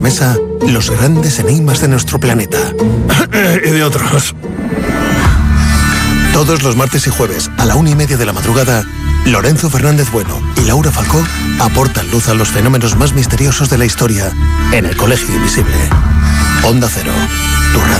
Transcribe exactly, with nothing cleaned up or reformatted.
Mesa, los grandes enigmas de nuestro planeta. Y de otros. Todos los martes y jueves, a la una y media de la madrugada, Lorenzo Fernández Bueno y Laura Falcó aportan luz a los fenómenos más misteriosos de la historia en El Colegio Invisible. Onda Cero, tu radio.